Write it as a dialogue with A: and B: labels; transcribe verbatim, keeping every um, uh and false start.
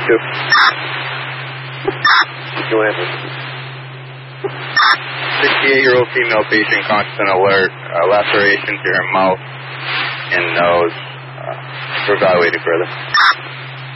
A: two. Go ahead.
B: sixty-eight-year-old female patient, conscious and alert, uh, laceration to her mouth and nose. Uh, we're evaluating further.